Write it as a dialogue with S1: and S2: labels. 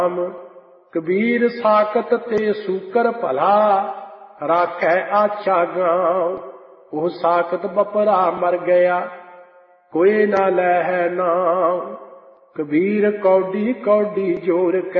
S1: कबीर साकत ते सूकर भला, राखै आछा गाँव। ओह साकत बपरा मर गया, कोई ना ले है नाम। कबीर कौडी कौडी जोर